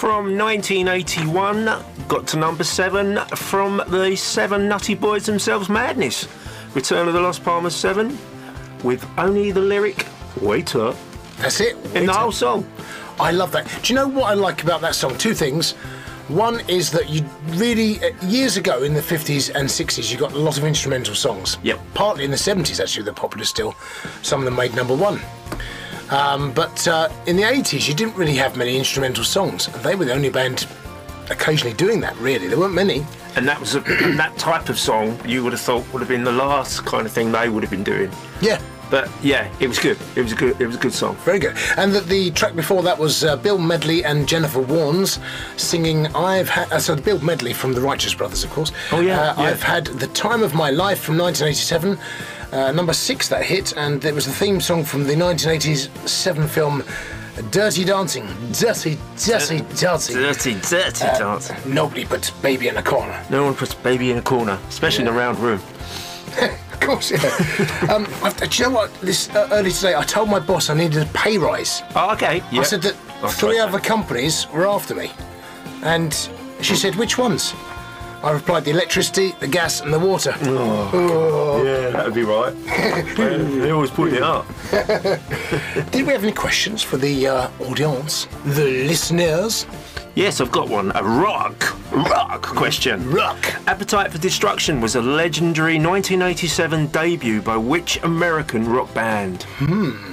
from 1981 got to number 7 from the 7 Nutty Boys themselves, Madness. Return of the Lost Palmers 7, with only the lyric, "Wait up." That's it. In the whole song. I love that. Do you know what I like about that song? Two things. One is that you really, years ago in the 50s and 60s, you got a lot of instrumental songs. Yep. Partly in the 70s, actually, they're popular still. Some of them made number 1. But in the 80s, you didn't really have many instrumental songs. They were the only band occasionally doing that, really. There weren't many. And that was that type of song you would have thought would have been the last kind of thing they would have been doing. Yeah. But yeah, it was good. It was a good song. Very good. And the track before that was Bill Medley and Jennifer Warnes singing so Bill Medley from the Righteous Brothers, of course. Oh yeah, yeah. I've Had the Time of My Life from 1987. Number 6 that hit, and it was the theme song from the 1987 film Dirty Dancing. Dirty Dancing. Dirty Dancing. Nobody puts baby in a corner. No one puts baby in a corner, especially in a round room. Of course, yeah. Do you know what? Early today, I told my boss I needed a pay rise. Oh, okay. Yeah. I said that 3 other companies were after me, and she said, "Which ones?" I replied, "The electricity, the gas, and the water." Oh. Yeah, that would be right. They always put it up. Did we have any questions for the audience, the listeners? Yes, I've got one. A rock question. Rock. Appetite for Destruction was a legendary 1987 debut by which American rock band?